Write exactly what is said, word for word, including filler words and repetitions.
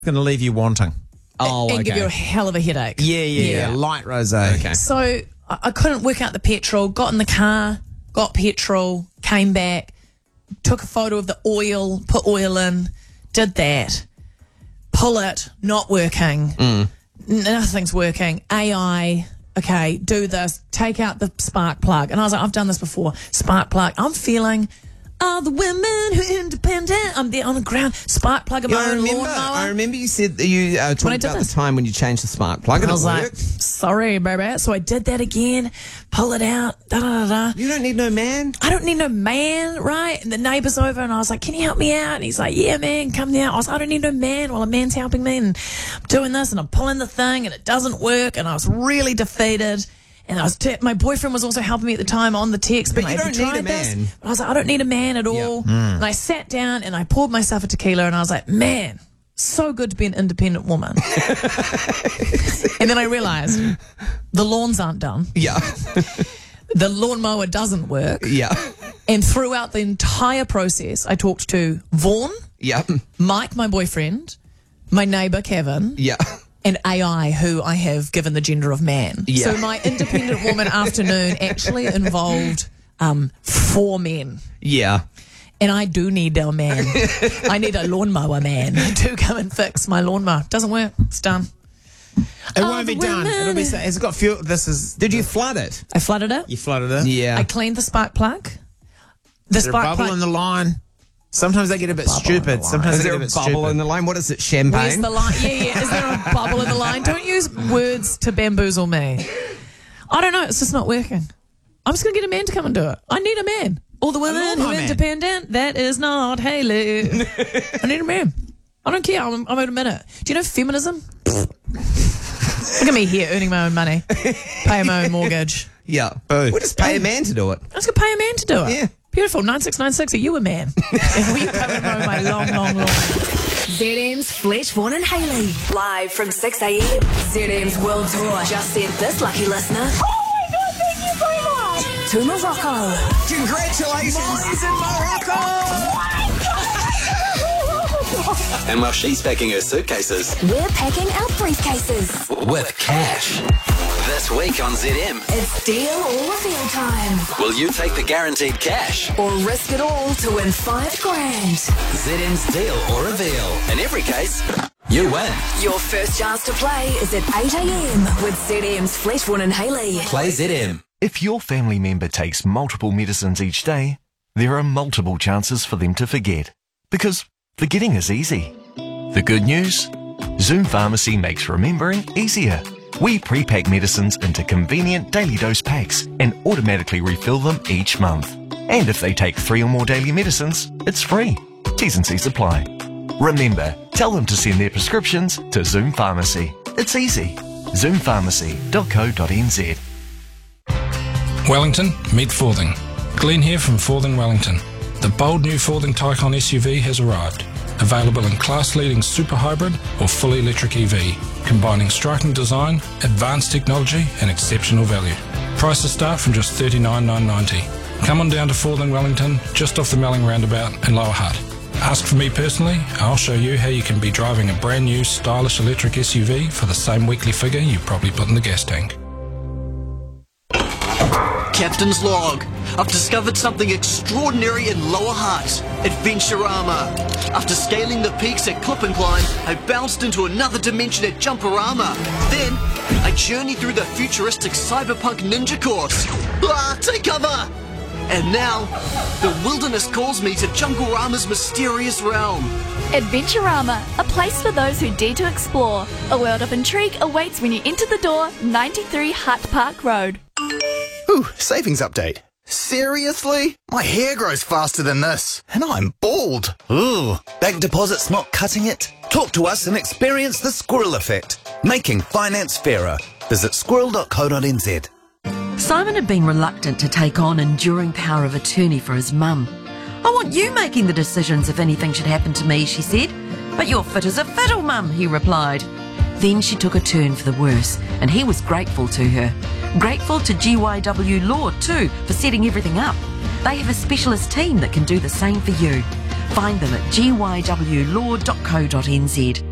going to leave you wanting. Oh, and okay. give you a hell of a headache. Yeah, yeah, yeah. Light rosé. Okay. So I, I couldn't work out the petrol, got in the car, got petrol, came back, took a photo of the oil, put oil in, did that, pull it, not working, Mm. nothing's working, A I, okay, do this, take out the spark plug. And I was like, I've done this before, spark plug, I'm feeling... All the women who are independent. I'm there on the ground, spark plug of Yeah, my I own remember. lawnmower. I remember you said that you uh, talked When I did about this. the time when you changed the spark plug and I was it like, worked. sorry, baby. So I did that again, pull it out, da da da da. You don't need no man. I don't need no man, right? And the neighbour's over and I was like, can you help me out? And he's like, yeah, man, come down. I was like, I don't need no man while a man's helping me. And I'm doing this and I'm pulling the thing and it doesn't work. And I was really defeated. And I was te- my boyfriend was also helping me at the time on the text. But I you had don't tried need a this. man. But I was like, I don't need a man at all. And I sat down and I poured myself a tequila and I was like, man, so good to be an independent woman. And then I realised the lawns aren't done. Yeah. The lawnmower doesn't work. Yeah. And throughout the entire process, I talked to Vaughn, Yeah. Mike, my boyfriend, my neighbour, Kevin, Yeah. and A I, who I have given the gender of man. Yeah. So my independent woman afternoon actually involved um, four men. Yeah. And I do need a man. I need a lawnmower man to come and fix my lawnmower. Doesn't work. It's done. It Oh, won't be the done. women. It'll be. It's got fuel. This is. Did you flood it? I flooded it. You flooded it. Yeah. I cleaned the spark plug. The Is there a spark bubble plug. in the line? Sometimes they get a bit Bubble in the stupid. line. Sometimes Is they there get a a bit bubble stupid. in the line? What is it, Where's champagne? the line? Yeah, yeah. Is there a bubble in the line? Don't use words to bamboozle me. I don't know. It's just not working. I'm just going to get a man to come and do it. I need a man. All the women who lawnmower are man. independent, that is not Haley. I need a man. I don't care. I'm, I'm out a minute. Do you know feminism? Look at me here earning my own money, paying my own mortgage. Yeah. Boo. We'll just pay a man to do it. I was going to pay a man to do it. Yeah. Beautiful. nine six nine six. Are you a man? Will you come and mow my long, long lawn? Z M's Fletch, Vaughan and Hayley. Live from six a m. Z M's World Tour. Just sent this lucky listener. Oh my God, thank you so much. To Morocco. Congratulations. Molly's in Morocco. And while she's packing her suitcases We're packing our briefcases. with cash. This week on Z M, It's deal or reveal time. will you take the guaranteed cash? Or risk it all to win five grand. Z M's deal or reveal. In every case, you win. Your first chance to play is at eight a m with Z M's Fletch, Vaughan and Hayley. Play Z M. If your family member takes multiple medicines each day, there are multiple chances for them to forget. Because forgetting is easy. The good news? Zoom Pharmacy makes remembering easier. We pre-pack medicines into convenient daily dose packs and automatically refill them each month. And if they take three or more daily medicines, it's free. T's and C's apply. Remember, tell them to send their prescriptions to Zoom Pharmacy. It's easy. zoom pharmacy dot co dot n z. Wellington, meet Forthing. Glenn here from Forthing Wellington. The bold new Forthing Taycan S U V has arrived. Available in class-leading super hybrid or fully electric E V, combining striking design, advanced technology and exceptional value. Prices start from just thirty-nine thousand nine hundred ninety. Come on down to Forthing Wellington, just off the Melling Roundabout in Lower Hutt. Ask for me personally, I'll show you how you can be driving a brand new stylish electric S U V for the same weekly figure you probably put in the gas tank. Captain's log. I've discovered something extraordinary in Lower Hutt. Adventurama. After scaling the peaks at Clip and Climb, I bounced into another dimension at Jumperama. Then, I journeyed through the futuristic cyberpunk ninja course. Ah, take cover! And now, the wilderness calls me to Junglerama's mysterious realm. Adventurama, a place for those who dare to explore. A world of intrigue awaits when you enter the door, ninety-three Hutt Park Road. Ooh, savings update. Seriously? My hair grows faster than this, and I'm bald. Ooh, bank deposit's not cutting it? Talk to us and experience the squirrel effect. Making finance fairer. Visit squirrel dot co dot n z. Simon had been reluctant to take on enduring power of attorney for his mum. I want you making the decisions if anything should happen to me, she said. But you're fit as a fiddle, Mum, he replied. Then she took a turn for the worse, and he was grateful to her. Grateful to G Y W Law too for setting everything up. They have a specialist team that can do the same for you. Find them at g y w law dot co dot n z.